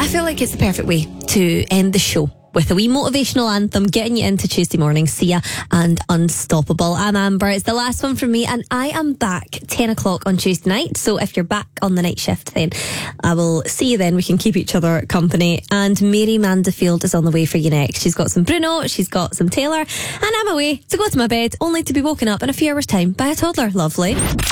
I feel like it's the perfect way to end the show with a wee motivational anthem, getting you into Tuesday morning. Sia and Unstoppable. I'm Amber. It's the last one from me, and I am back 10 o'clock on Tuesday night. So if you're back on the night shift, then I will see you then. We can keep each other company. And Mary Manderfield is on the way for you next. She's got some Bruno, she's got some Taylor, and I'm away to go to my bed, only to be woken up in a few hours' time by a toddler. Lovely.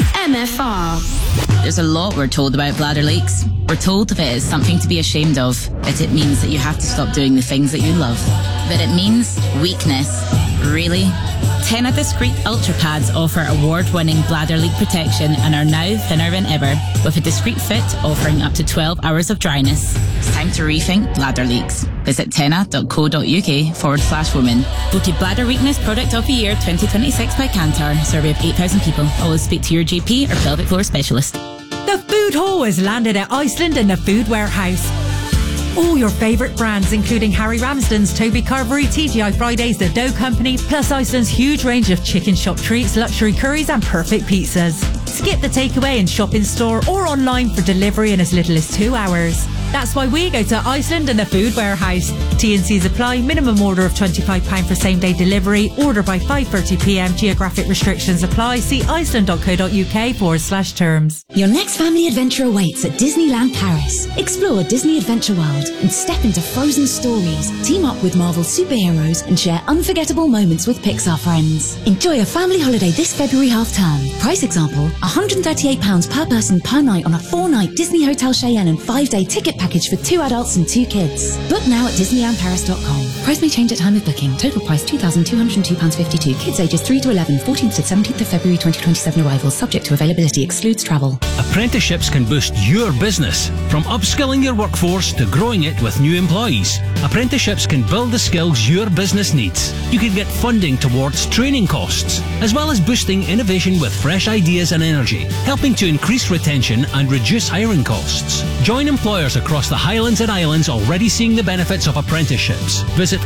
MFR. There's a lot we're told about bladder leaks. We're told that it is something to be ashamed of, that it means that you have to stop doing the things that you love. That it means weakness. Really? Tena Discreet Ultra Pads offer award-winning bladder leak protection and are now thinner than ever, with a discreet fit offering up to 12 hours of dryness. It's time to rethink bladder leaks. Visit tena.co.uk/women. Voted Bladder Weakness Product of the Year 2026 by Kantar. Survey of 8,000 people. Always speak to your GP or pelvic floor specialist. The Food Hall has landed at Iceland in the Food Warehouse. All your favourite brands, including Harry Ramsden's, Toby Carvery, TGI Fridays, The Dough Company, plus Iceland's huge range of chicken shop treats, luxury curries and perfect pizzas. Skip the takeaway and shop in store or online for delivery in as little as 2 hours. That's why we go to Iceland and the Food Warehouse. T&Cs apply. Minimum order of £25 for same-day delivery. Order by 5:30pm. Geographic restrictions apply. See iceland.co.uk/terms. Your next family adventure awaits at Disneyland Paris. Explore Disney Adventure World and step into frozen stories. Team up with Marvel superheroes and share unforgettable moments with Pixar friends. Enjoy a family holiday this February half-term. Price example, £138 per person per night on a 4-night Disney Hotel Cheyenne and 5-day ticket package for 2 adults and 2 kids. Book now at disneylandparis.com. Price may change at time of booking. Total price £2,202.52. Kids ages 3 to 11, 14th to 17th of February 2027 arrivals. Subject to availability. Excludes travel. Apprenticeships can boost your business. From upskilling your workforce to growing it with new employees. Apprenticeships can build the skills your business needs. You can get funding towards training costs, as well as boosting innovation with fresh ideas and energy, helping to increase retention and reduce hiring costs. Join employers across the Highlands and Islands already seeing the benefits of apprenticeships. Visit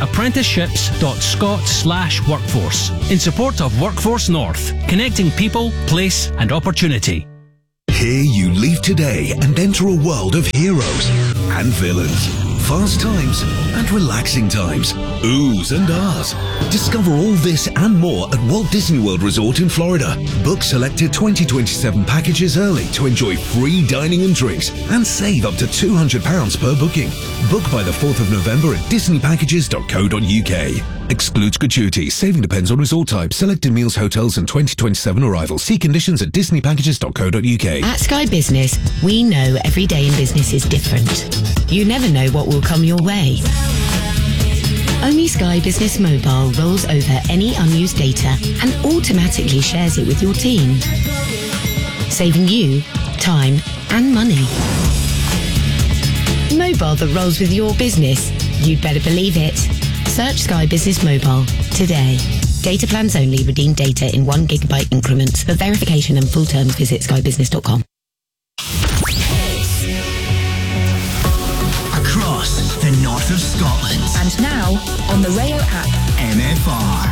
apprenticeships.scot/workforce in support of Workforce North, connecting people, place and opportunity. Here you leave today and enter a world of heroes and villains, fast times and relaxing times, oohs and ahs. Discover all this and more at Walt Disney World Resort in Florida. Book selected 2027 packages early to enjoy free dining and drinks and save up to £200 per booking. Book by the 4th of November at disneypackages.co.uk. Excludes gratuity. Saving depends on resort type. Selected meals, hotels and 2027 arrivals. See conditions at disneypackages.co.uk. At Sky Business, we know every day in business is different. You never know what will come your way. Only Sky Business Mobile rolls over any unused data and automatically shares it with your team, saving you time and money. Mobile that rolls with your business. You'd better believe it. Search Sky Business Mobile today. Data plans only. Redeem data in 1 GB increments. For verification and full terms, visit skybusiness.com. Across the north of Scotland. And now on the Rayo app. MFR.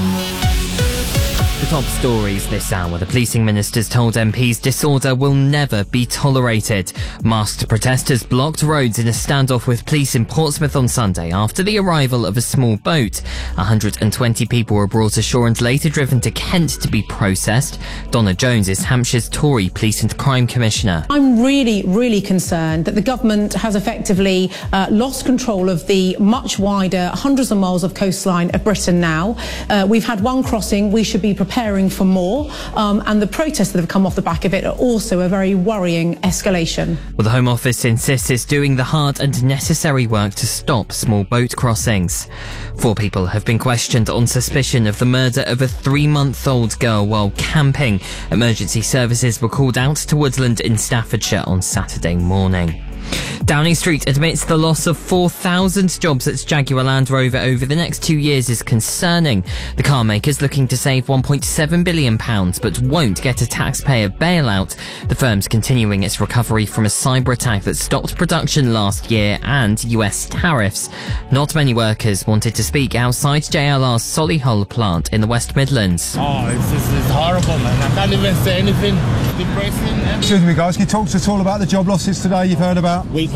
The top stories this hour. The policing ministers told MPs disorder will never be tolerated. Masked protesters blocked roads in a standoff with police in Portsmouth on Sunday after the arrival of a small boat. 120 people were brought ashore and later driven to Kent to be processed. Donna Jones is Hampshire's Tory Police and Crime Commissioner. I'm really concerned that the government has effectively lost control of the much wider hundreds of miles of coastline of Britain now. We've had one crossing. We should be preparing for more, and the protests that have come off the back of it are also a very worrying escalation. Well, the Home Office insists it's doing the hard and necessary work to stop small boat crossings. 4 people have been questioned on suspicion of the murder of a 3-month-old girl while camping. Emergency services were called out to Woodland in Staffordshire on Saturday morning. Downing Street admits the loss of 4,000 jobs at Jaguar Land Rover over the next 2 years is concerning. The car maker's looking to save £1.7 billion but won't get a taxpayer bailout. The firm's continuing its recovery from a cyber attack that stopped production last year and US tariffs. Not many workers wanted to speak outside JLR's Solihull plant in the West Midlands. Oh, it's horrible, man. I can't even say anything. Depressing. Excuse me, guys, can you talk to us all about the job losses today you've heard about? We've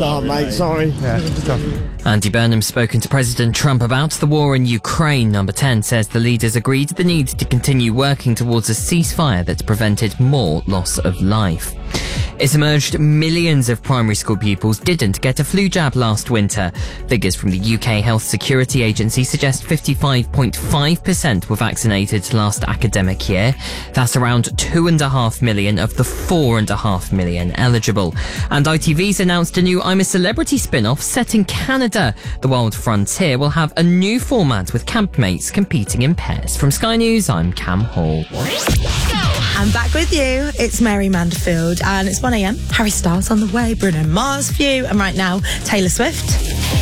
start, mate. Sorry. Yeah, it's tough. Andy Burnham's spoken to President Trump about the war in Ukraine. Number 10 says the leaders agreed the need to continue working towards a ceasefire that's prevented more loss of life. It's emerged millions of primary school pupils didn't get a flu jab last winter. Figures from the UK Health Security Agency suggest 55.5% were vaccinated last academic year. That's around 2.5 million of the 4.5 million eligible. And ITV's announced a new I'm a Celebrity spin-off set in Canada. The Wild Frontier will have a new format with campmates competing in pairs. From Sky News, I'm Cam Hall. I'm back with you. It's Mary Manderfield and it's 1am. Harry Styles on the way, Bruno Mars for you, and right now, Taylor Swift.